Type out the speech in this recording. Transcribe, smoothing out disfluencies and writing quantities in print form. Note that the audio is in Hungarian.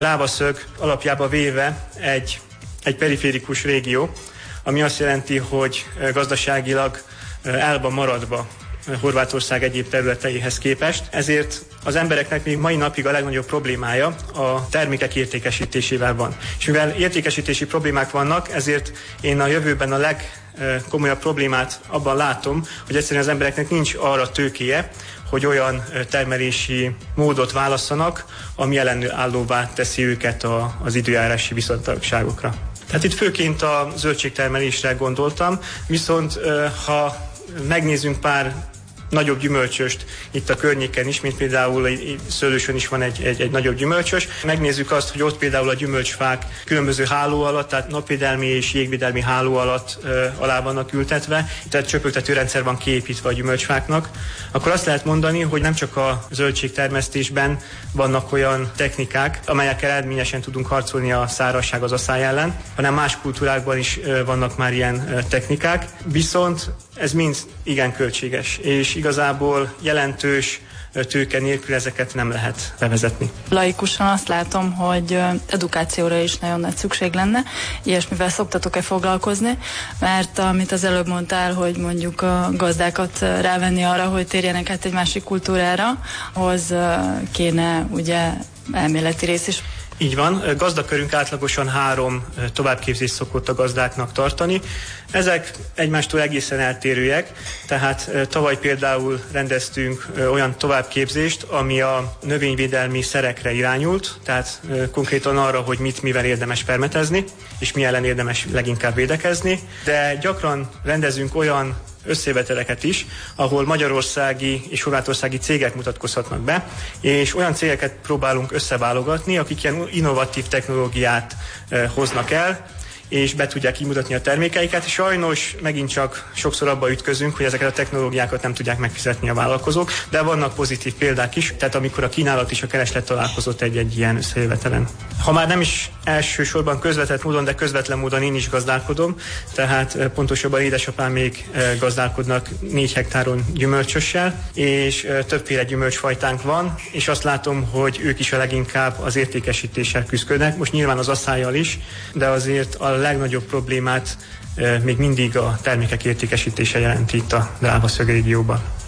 Dráva-szög alapjába véve egy periférikus régió, ami azt jelenti, hogy gazdaságilag el van maradva Horvátország egyéb területeihez képest. Ezért az embereknek még mai napig a legnagyobb problémája a termékek értékesítésével van. És mivel értékesítési problémák vannak, ezért én a jövőben a legkomolyabb problémát abban látom, hogy egyszerűen az embereknek nincs arra tőkéje, hogy olyan termelési módot válasszanak, ami ellenállóvá teszi őket az időjárási viszontagságokra. Tehát itt főként a zöldségtermelésre gondoltam, viszont ha megnézzünk pár nagyobb gyümölcsöst itt a környéken is, mint például Szőlősön is van egy nagyobb gyümölcsös. Megnézzük azt, hogy ott például a gyümölcsfák különböző háló alatt, tehát napvédelmi és jégvédelmi háló alatt alá vannak ültetve, tehát csöpögtető rendszer van kiépítve a gyümölcsfáknak, akkor azt lehet mondani, hogy nem csak a zöldségtermesztésben vannak olyan technikák, amelyekkel eredményesen tudunk harcolni a szárazság, az aszály ellen, hanem más kultúrákban is vannak már ilyen technikák, viszont ez mind igen költséges, és igazából jelentős tőke nélkül ezeket nem lehet bevezetni. Laikusan azt látom, hogy edukációra is nagyon nagy szükség lenne. Ilyesmivel szoktatok-e foglalkozni? Mert amit az előbb mondtál, hogy mondjuk a gazdákat rávenni arra, hogy térjenek át egy másik kultúrára, ahhoz kéne ugye elméleti rész is. Így van, gazdakörünk átlagosan 3 továbbképzést szokott a gazdáknak tartani. Ezek egymástól egészen eltérőek, tehát tavaly például rendeztünk olyan továbbképzést, ami a növényvédelmi szerekre irányult, tehát konkrétan arra, hogy mivel érdemes permetezni, és mi ellen érdemes leginkább védekezni, de gyakran rendezünk olyan összejöveteleket is, ahol magyarországi és horvátországi cégek mutatkozhatnak be, és olyan cégeket próbálunk összeválogatni, akik ilyen innovatív technológiát hoznak el, és be tudják így mutatni a termékeiket, és sajnos megint csak sokszor abba ütközünk, hogy ezeket a technológiákat nem tudják megfizetni a vállalkozók, de vannak pozitív példák is, tehát amikor a kínálat és a kereslet találkozott egy ilyen összejövetelen. Ha már nem is elsősorban közvetett módon, de közvetlen módon én is gazdálkodom, tehát pontosabban édesapám még gazdálkodnak 4 hektáron gyümölcsössel, és többféle gyümölcsfajtánk van, és azt látom, hogy ők is a leginkább az értékesítéssel küzdködnek, most nyilván az aszályjal is, de azért a legnagyobb problémát még mindig a termékek értékesítése jelenti itt a Dráva-szög régióban.